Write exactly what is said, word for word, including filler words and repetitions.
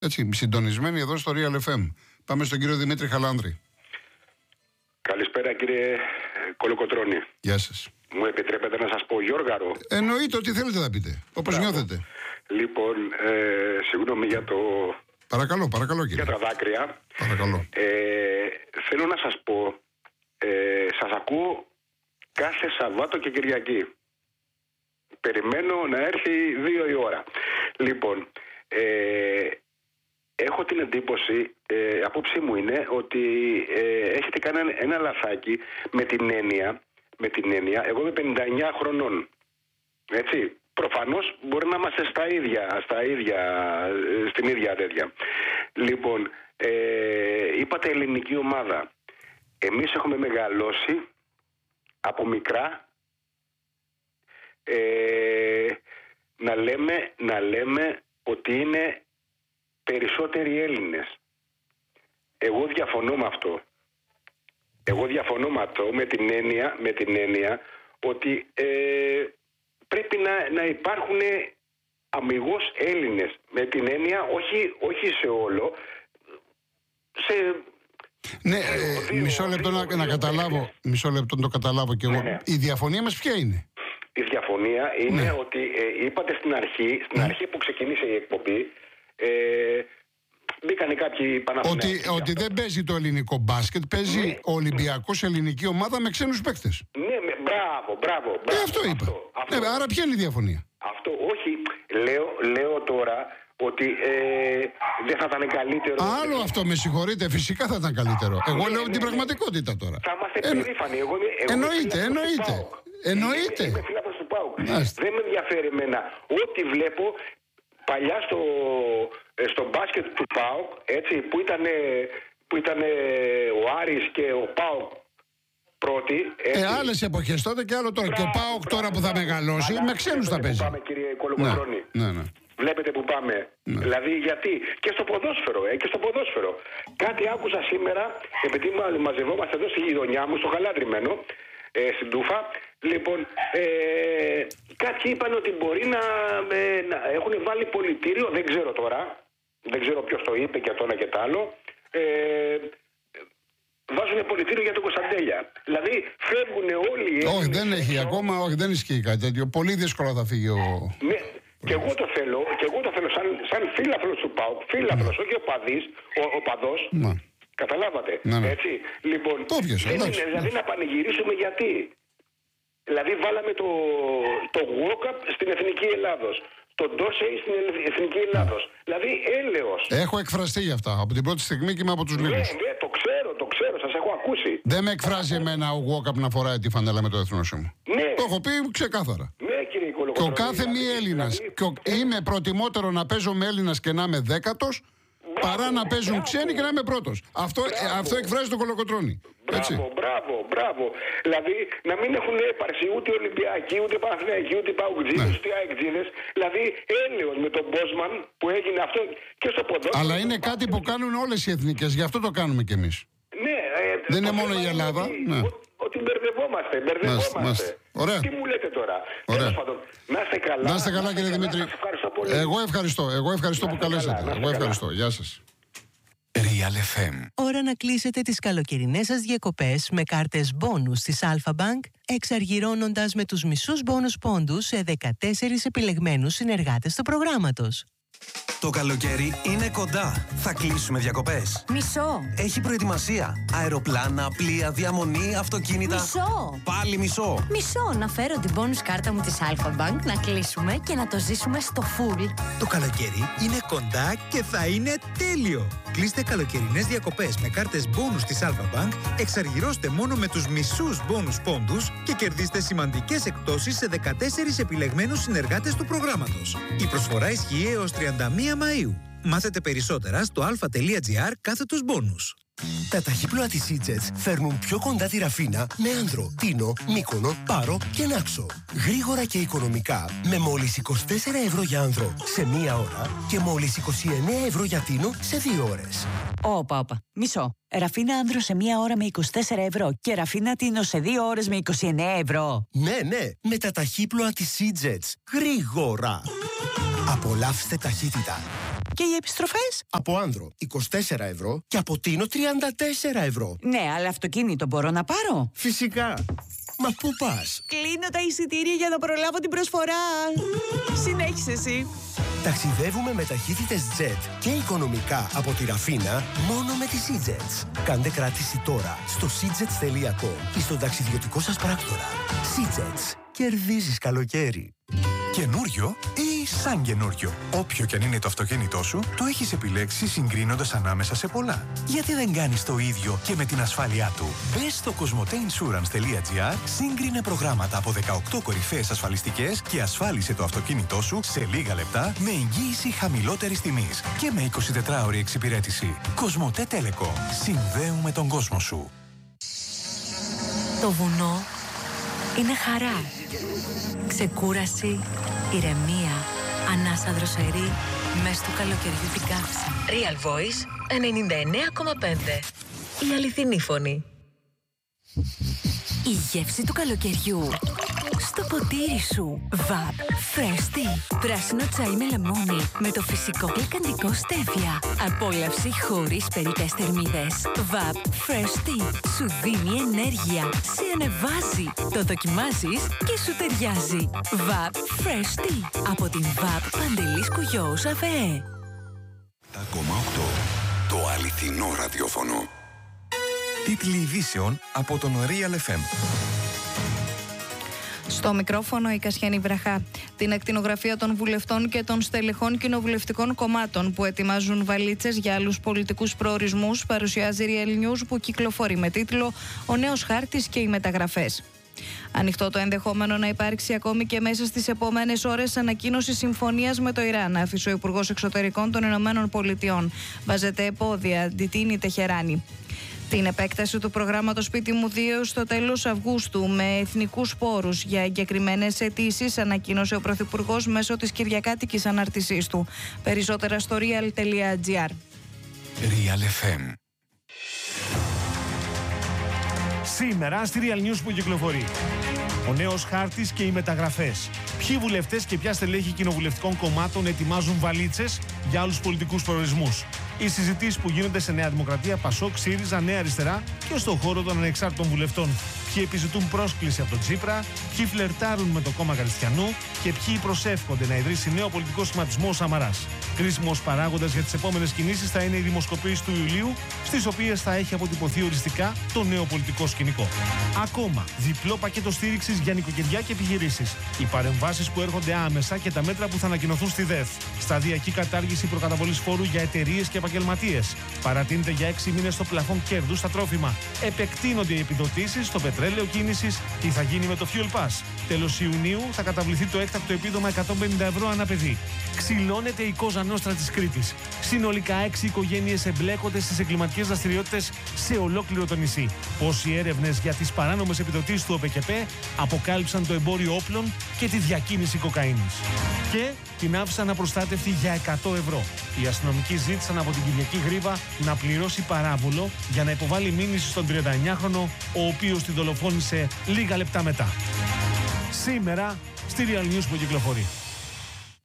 Έτσι, συντονισμένοι εδώ στο Real εφ εμ. Πάμε στον κύριο Δημήτρη Χαλάνδρη. Καλησπέρα κύριε Κολοκοτρώνη. Γεια σας. Μου επιτρέπετε να σας πω Γιώργαρο? Εννοείται ότι θέλετε να πείτε, όπως νιώθετε. Λοιπόν, ε, συγγνώμη για το... Παρακαλώ, παρακαλώ κύριε. Για τα δάκρυα. Παρακαλώ. Ε, θέλω να σας πω, ε, σας ακούω κάθε Σαββάτο και Κυριακή. Περιμένω να έρθει δύο η ώρα. Λοιπόν, ε, έχω την εντύπωση, ε, απόψη μου είναι ότι ε, έχετε κάνει ένα, ένα λαθάκι με την έννοια, με την έννοια, εγώ είμαι πενήντα εννιά χρονών, έτσι. Προφανώς μπορεί να είμαστε στα ίδια, στα ίδια, στην ίδια τέτοια. Λοιπόν, ε, είπατε ελληνική ομάδα. Εμείς έχουμε μεγαλώσει από μικρά ε, να λέμε, να λέμε ότι είναι περισσότεροι Έλληνες. Εγώ διαφωνώ με αυτό. Εγώ διαφωνώ με αυτό με την έννοια, με την έννοια ότι ε, πρέπει να, να υπάρχουν αμιγώς Έλληνες. Με την έννοια, όχι, όχι σε όλο, σε... Ναι, ε, δύο, μισό λεπτό δύο, να, δύο, να καταλάβω, δύο. μισό λεπτό να το καταλάβω κι εγώ. Ναι, ναι. Η διαφωνία μας ποια είναι? Η διαφωνία είναι ναι. ότι ε, είπατε στην αρχή, στην ναι. αρχή που ξεκίνησε η εκπομπή, ε, μπήκανε κάποιοι Παναθηναϊκοί. Ότι, ότι δεν παίζει το ελληνικό μπάσκετ, παίζει ναι. ο Ολυμπιακός ελληνική ομάδα με ξένους παίκτες. Ναι, με, μπράβο, μπράβο. μπράβο ε, αυτό είπα. Αυτό, αυτό. Ναι, άρα ποια είναι η διαφωνία? Αυτό, όχι. Λέω, λέω τώρα ότι ε, δεν θα ήταν καλύτερο. Άλλο αυτό, με συγχωρείτε, φυσικά θα ήταν καλύτερο. Εγώ ναι, λέω ναι, την ναι. πραγματικότητα τώρα. Θα είμαστε ε, περήφανοι. Εγώ, εγώ εννοείται, εννοείται. Εννοείται. Είμαι φιλάθλος του ΠΑΟΚ. Δεν με ενδιαφέρει εμένα. Ό,τι βλέπω παλιά στο, στο μπάσκετ του ΠΑΟΚ, έτσι, που ήταν, που ήταν ο Άρης και ο ΠΑΟΚ πρώτοι. Ε, άλλες εποχές τότε και άλλο τώρα. Μπράβο, και ο ΠΑΟΚ τώρα που θα μεγαλώσει, με ξένους θα παίζει. Πάμε, κύριε Κολοκοτρώνη. Ναι, ναι, ναι. Βλέπετε που πάμε. Ναι. Δηλαδή γιατί. Και στο ποδόσφαιρο, ε, και στο ποδόσφαιρο. Κάτι άκουσα σήμερα, επειδή μαζευόμαστε εδώ στη γειτονιά μου, στο Χαλάνδριμμένο, ε, στην Τούφα. Λοιπόν, ε, κάποιοι είπαν ότι μπορεί να, ε, να έχουν βάλει πολιτήριο, δεν ξέρω τώρα. Δεν ξέρω ποιος το είπε και το ένα και το άλλο. Ε, βάζουν πολιτήριο για τον Κωνσταντέλια. Δηλαδή φεύγουν όλοι οι Έλληνες. Όχι, δεν έχει έξω. Ακόμα, όχι, δεν ισχύει κάτι τέτοιο. Πολύ δύσκολα θα φύγει ο. Ναι, και εγώ το θέλω, και εγώ το θέλω σαν, σαν φίλαθλος του ΠΑΟΚ, φίλαθλος, ναι. όχι ο παδής, ο, ο παδός. Ναι. Καταλάβατε. Ναι, ναι. Έτσι. Λοιπόν, το πιες, δεν είναι, δηλαδή να πανηγυρίσουμε γιατί. Δηλαδή βάλαμε το, το World Cup στην Εθνική Ελλάδος. Το Ντόσεϊ στην Εθνική Ελλάδος. Mm. Δηλαδή έλεος. Έχω εκφραστεί για αυτά από την πρώτη στιγμή και είμαι από τους λίγους. Ναι, ναι, το ξέρω, το ξέρω, σας έχω ακούσει. Δεν με εκφράζει εμένα ο Γουόκαπ να φοράει τη φανέλα με το εθνόσημο. Ναι. Το έχω πει ξεκάθαρα. Ναι, κύριε Κολοκοτρώνη. Και ο κάθε μη Έλληνας. Δηλαδή, και ο... είμαι προτιμότερο να παίζω με Έλληνας και να είμαι δέκατος, παρά να παίζουν μπράβο. Ξένοι και να είμαι πρώτος. Αυτό, ε, αυτό εκφράζει το Κολοκοτρώνη. Μπράβο, μπράβο, μπράβο. Δηλαδή να μην έχουν έπαρση ούτε Ολυμπιακοί, ούτε Παναθηναϊκοί, ούτε Παουτζίδες, ναι. ούτε Αεκτζίδες. Δηλαδή έλεος με τον Μπόσμαν που έγινε αυτό και στο ποδόσφαιρο. Αλλά είναι κάτι που κάνουν όλες οι εθνικές, γι' αυτό το κάνουμε κι εμείς. Ναι, ε, δεν είναι μόνο η Ελλάδα. Ότι, ναι. ότι μπερδευόμαστε, μπερδευόμαστε. Μάστε, μάστε. Ωραία. Τι μου λέτε τώρα? Ωραία. Πάντων, να είστε καλά. Να είστε καλά, κύριε καλά, Δημήτρη. Ευχαριστώ πολύ. Εγώ ευχαριστώ. Εγώ ευχαριστώ που καλέσατε. Εγώ ευχαριστώ. Γεια σας. Real εφ εμ. Ώρα να κλείσετε τις καλοκαιρινές σας διακοπές με κάρτες μπόνους της Alpha Bank, εξαργυρώνοντας με τους μισούς μπόνους πόντους σε δεκατέσσερις επιλεγμένους συνεργάτες του προγράμματος. Το καλοκαίρι είναι κοντά. Θα κλείσουμε διακοπές. Μισό. Έχει προετοιμασία. Αεροπλάνα, πλοία, διαμονή, αυτοκίνητα. Μισό. Πάλι μισό. Μισό. Να φέρω την bonus κάρτα μου της Alpha Bank, να κλείσουμε και να το ζήσουμε στο full. Το καλοκαίρι είναι κοντά και θα είναι τέλειο. Κλείστε καλοκαιρινές διακοπές με κάρτες bonus της Alpha Bank, εξαργυρώστε μόνο με τους μισούς bonus πόντους και κερδίστε σημαντικές εκπτώσεις σε δεκατέσσερις επιλεγμένους συνεργάτες του προγράμματος. Η προσφορά ισχύει έως τριάντα μία Μαΐου. Μάθετε περισσότερα στο alpha.gr κάθετος bonus. Τα ταχύπλοα της Easyjet φέρνουν πιο κοντά τη Ραφίνα με Άνδρο, Τίνο, Μύκονο, Πάρο και Νάξο. Γρήγορα και οικονομικά με μόλις είκοσι τέσσερα ευρώ για Άνδρο σε μία ώρα και μόλις είκοσι εννέα ευρώ για Τίνο σε δύο ώρες. Όπα, όπα. Μισό. Ραφίνα Άνδρο σε μία ώρα με είκοσι τέσσερα ευρώ και Ραφίνα Τίνο σε δύο ώρες με είκοσι εννέα ευρώ. Ναι, ναι, με τα ταχύπλοα της Easyjet. Γρήγορα. Απολαύστε ταχύτητα. Και οι επιστροφές? Από Άνδρο είκοσι τέσσερα ευρώ και από Τίνο τριάντα τέσσερα ευρώ. Ναι, αλλά αυτοκίνητο μπορώ να πάρω? Φυσικά. Μα πού πας? Κλείνω τα εισιτήρια για να προλάβω την προσφορά. Συνέχισε εσύ. Ταξιδεύουμε με ταχύτητες τζετ και οικονομικά από τη Ραφίνα μόνο με τις Seajets. Κάντε κράτηση τώρα στο seajets τελεία com ή στον ταξιδιωτικό σας πράκτορα. Seajets. Κερδίζεις καλοκαίρι. Καινούριο ή σαν καινούριο. Όποιο και αν είναι το αυτοκίνητό σου, το έχεις επιλέξει συγκρίνοντας ανάμεσα σε πολλά. Γιατί δεν κάνεις το ίδιο και με την ασφάλειά του? Μπες στο κοσμοτέ ινσουρανς τελεία τζι άρ, σύγκρινε προγράμματα από δεκαοκτώ κορυφαίες ασφαλιστικές και ασφάλισε το αυτοκίνητό σου σε λίγα λεπτά με εγγύηση χαμηλότερης τιμής και με εικοσιτετράωρη εξυπηρέτηση. Κοσμοτέ Telecom. Συνδέουμε τον κόσμο σου. Το βουνό είναι χαρά. Ξεκούραση, ηρεμία, ανάσα δροσερή, μες του καλοκαιριού την καύση. Real Voice ενενήντα εννέα κόμμα πέντε. Η αληθινή φωνή. Η γεύση του καλοκαιριού στο ποτήρι σου. Βαπ Fresh Tea. Πράσινο τσάι με λεμόνι με το φυσικό γλυκαντικό στέβια. Απόλαυση χωρίς περιττές θερμίδες. Βαπ Fresh Tea. Σου δίνει ενέργεια. Σε ανεβάζει. Το δοκιμάζεις και σου ταιριάζει. Βαπ Fresh Tea. Από την Βαπ Παντελής Κουγιώους ΑΒΕ. Τα κόμμα οκτώ. Το αληθινό ραδιόφωνο. Τίτλοι ειδήσεων από τον Real εφ εμ. Στο μικρόφωνο η Κασιανή Βραχά. Την ακτινογραφία των βουλευτών και των στελεχών κοινοβουλευτικών κομμάτων που ετοιμάζουν βαλίτσες για άλλους πολιτικούς προορισμούς παρουσιάζει Real News, που κυκλοφορεί με τίτλο «Ο νέος χάρτης και οι μεταγραφές». Ανοιχτό το ενδεχόμενο να υπάρξει ακόμη και μέσα στις επόμενες ώρες ανακοίνωση συμφωνίας με το Ιράν, άφησε ο Υπουργός Εξωτερικών των Ηνωμένων Πολιτειών. Βάζεται επόδια, αντιτείνει Τεχεράνη. Την επέκταση του προγράμματος Σπίτι μου δύο στο τέλος Αυγούστου με εθνικούς πόρους για εγκεκριμένες αιτήσεις ανακοίνωσε ο Πρωθυπουργός μέσω της κυριακάτικης ανάρτησής του. Περισσότερα στο real τελεία τζι άρ. Real εφ εμ. Σήμερα στη Real News που κυκλοφορεί. Ο νέος χάρτης και οι μεταγραφές. Ποιοι βουλευτές και ποια στελέχη κοινοβουλευτικών κομμάτων ετοιμάζουν βαλίτσες για άλλους πολιτικούς προορισμούς. Οι συζητήσεις που γίνονται σε Νέα Δημοκρατία, Πασόκ, ΣΥΡΙΖΑ, Νέα Αριστερά και στον χώρο των ανεξάρτητων βουλευτών. Ποιοι επιζητούν πρόσκληση από τον Τσίπρα, ποιοι φλερτάρουν με το κόμμα Χριστιανού και ποιοι προσεύχονται να ιδρύσει νέο πολιτικό σχηματισμό ο Σαμαράς. Κρίσιμος παράγοντας για τις επόμενες κινήσεις θα είναι οι δημοσκοπήσεις του Ιουλίου, στις οποίες θα έχει αποτυπωθεί οριστικά το νέο πολιτικό σκηνικό. Ακόμα, διπλό πακέτο στήριξης για νοικοκυριά και επιχειρήσεις. Οι παρεμβάσεις που έρχονται άμεσα και τα μέτρα που θα ανακοινωθούν στη ΔΕΘ. Σταδιακή κατάργηση προκαταβολής φόρου για εταιρείες και επαγγελματίες. Παρατείνεται για έξι μήνες το πλαφόν κέρδους στα τρόφιμα. Επεκτείνονται οι επιδοτήσεις στο πετρέλαιο κίνησης. Τι θα γίνει με το Fuel Pass. Τέλος Ιουνίου θα καταβληθεί το έκτακτο επίδομα εκατόν πενήντα ευρώ ανά παιδί. Ξυλώνεται η Κόζα Νόστρα της Κρήτης. Συνολικά έξι οικογένειες εμπλέκονται στις εγκληματικές δραστηριότητες σε ολόκληρο το νησί. Πώς οι έρευνες για τις παράνομες επιδοτήσεις του ΟΠΕΚΕΠΕ αποκάλυψαν το εμπόριο όπλων και τη διακίνηση κοκαίνης. Και την άφησαν απροστάτευτη για εκατό ευρώ. Οι αστυνομικοί ζήτησαν από την Κυριακή Γρήβα να πληρώσει παράβολο για να υποβάλει μήνυση στον τριανταεννιάχρονο, ο οποίος τη δολοφόνησε λίγα λεπτά μετά. Σήμερα στη Real News που κυκλοφορεί.